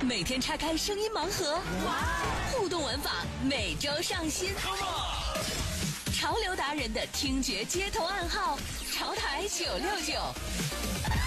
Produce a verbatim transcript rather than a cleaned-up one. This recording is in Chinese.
每天拆开声音盲盒，哇！互动玩法每周上新。潮流达人的听觉街头暗号，潮台九六九。